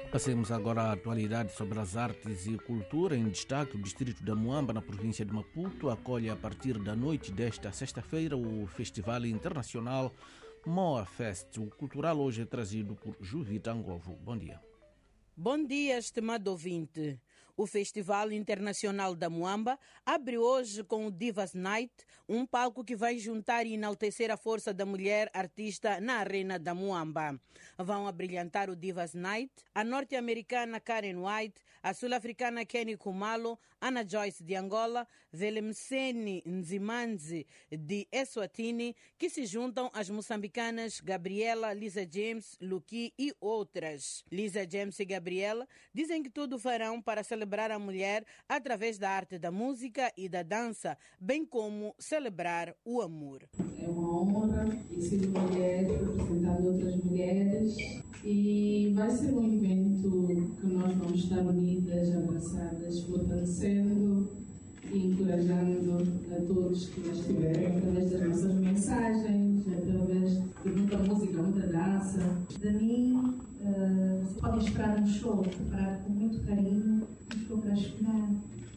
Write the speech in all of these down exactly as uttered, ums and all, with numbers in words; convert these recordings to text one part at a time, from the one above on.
Passemos agora à atualidade sobre as artes e cultura. Em destaque, o distrito da Muamba, na província de Maputo, acolhe a partir da noite desta sexta-feira o Festival Internacional Moa Fest. O cultural hoje é trazido por Juvita Angovo. Bom dia. Bom dia, estimado ouvinte. O Festival Internacional da Muamba abre hoje com o Divas Night, um palco que vai juntar e enaltecer a força da mulher artista na arena da Muamba. Vão abrilhantar o Divas Night a norte-americana Karen White, a sul-africana Kenny Kumalo, Ana Joyce de Angola, Velemseni Nzimanzi de Eswatini, que se juntam às moçambicanas Gabriela, Lisa James, Luki e outras. Lisa James e Gabriela dizem que tudo farão para celebrar a mulher através da arte da música e da dança, bem como celebrar o amor. É uma honra e ser mulher representando outras mulheres, e vai ser um evento que nós vamos estar unidas, abraçadas, fortalecendo e encorajando a todos que lá estiverem, através das nossas mensagens, através de muita música, muita dança. De mim, uh, você pode esperar um show preparado com muito carinho, um show para chorar,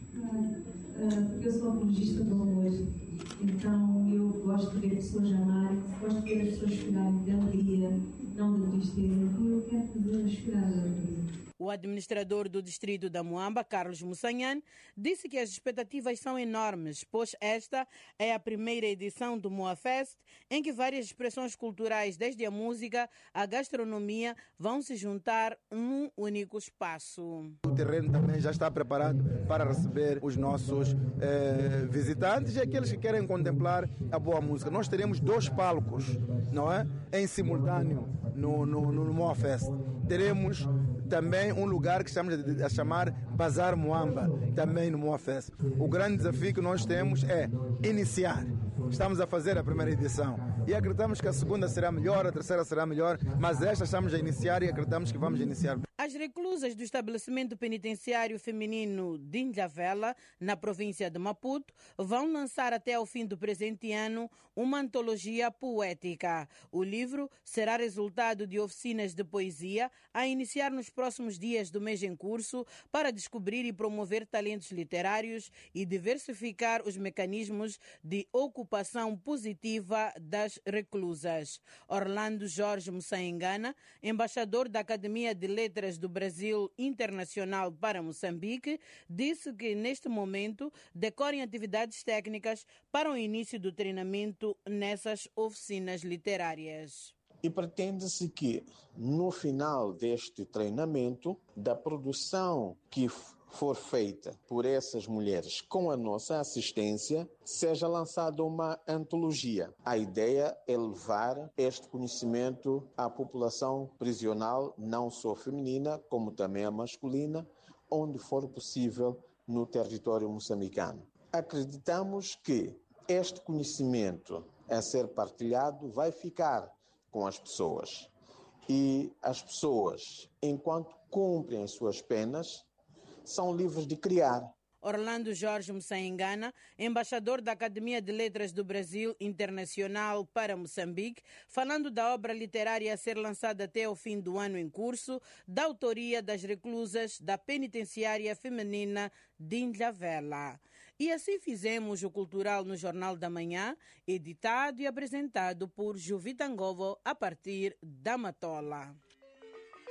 uh, porque eu sou apologista do amor. Então eu gosto de ver pessoas amarem, gosto de ver as pessoas chorarem de alegria, não de tristeza. Então eu quero fazer chorar de alegria. O administrador do distrito da Muamba, Carlos Mussanhan, disse que as expectativas são enormes, pois esta é a primeira edição do Moa Fest, em que várias expressões culturais, desde a música à gastronomia, vão se juntar num único espaço. O terreno também já está preparado para receber os nossos eh, visitantes e aqueles que querem contemplar a boa música. Nós teremos dois palcos, não é? Em simultâneo no, no, no Moa Fest. Teremos também um lugar que estamos a chamar Bazar Muamba, também no Moa Fest. O grande desafio que nós temos é iniciar. Estamos a fazer a primeira edição e acreditamos que a segunda será melhor, a terceira será melhor, mas esta estamos a iniciar e acreditamos que vamos iniciar. As reclusas do estabelecimento penitenciário feminino de Indhavela, na província de Maputo, vão lançar até ao fim do presente ano uma antologia poética. O livro será resultado de oficinas de poesia a iniciar nos próximos dias do mês em curso para descobrir e promover talentos literários e diversificar os mecanismos de ocupação positiva das reclusas. Orlando Jorge Mussaengana, embaixador da Academia de Letras do Brasil Internacional para Moçambique, disse que neste momento decorrem atividades técnicas para o início do treinamento nessas oficinas literárias. E pretende-se que, no final deste treinamento, da produção que for feita por essas mulheres com a nossa assistência, seja lançada uma antologia. A ideia é levar este conhecimento à população prisional, não só feminina, como também a masculina, onde for possível no território moçambicano. Acreditamos que este conhecimento a ser partilhado vai ficar com as pessoas. E as pessoas, enquanto cumprem as suas penas, são livres de criar. Orlando Jorge Mussaengana, embaixador da Academia de Letras do Brasil Internacional para Moçambique, falando da obra literária a ser lançada até o fim do ano em curso, da autoria das reclusas da penitenciária feminina de Indhavela. E assim fizemos o Cultural no Jornal da Manhã, editado e apresentado por Juvita Angovo a partir da Matola.